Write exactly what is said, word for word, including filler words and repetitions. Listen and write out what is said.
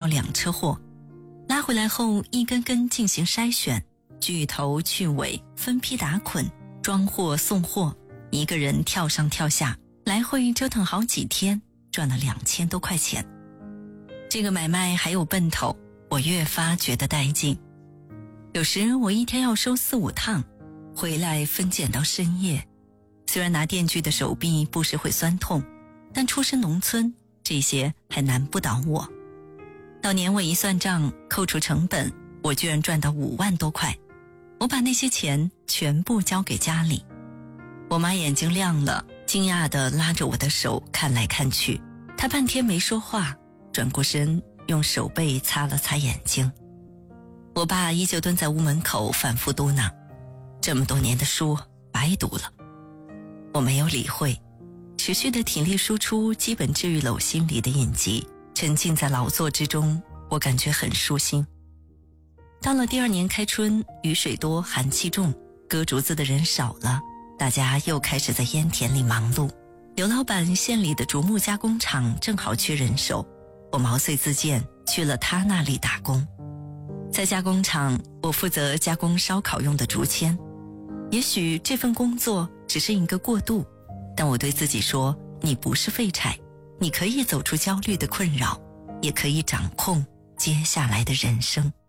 两车货，拉回来后一根根进行筛选，锯头去尾，分批打捆，装货送货，一个人跳上跳下，来回折腾好几天，赚了两千多块钱。这个买卖还有奔头，我越发觉得带劲。有时我一天要收四五趟，回来分拣到深夜。虽然拿电锯的手臂不时会酸痛，但出身农村，这些还难不倒我。到年尾一算账，扣除成本，我居然赚到五万多块。我把那些钱全部交给家里。我妈眼睛亮了，惊讶地拉着我的手看来看去，她半天没说话，转过身用手背擦了擦眼睛。我爸依旧蹲在屋门口反复嘟囔，这么多年的书白读了。我没有理会，持续的体力输出基本治愈了我心里的隐疾，沉浸在劳作之中，我感觉很舒心。到了第二年开春，雨水多寒气重，割竹子的人少了，大家又开始在烟田里忙碌。刘老板县里的竹木加工厂正好缺人手，我毛遂自荐去了他那里打工。在加工厂，我负责加工烧烤用的竹签。也许这份工作只是一个过渡，但我对自己说，你不是废柴，你可以走出焦虑的困扰，也可以掌控接下来的人生。